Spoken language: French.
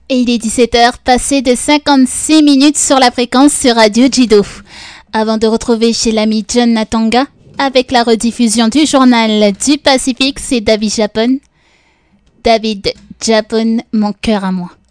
Et il est 17h, passé de 56 minutes sur la fréquence sur Radio Jido. Avant de retrouver chez l'ami John Natanga, avec la rediffusion du journal du Pacifique, c'est David Japon. David Japon, mon cœur à moi.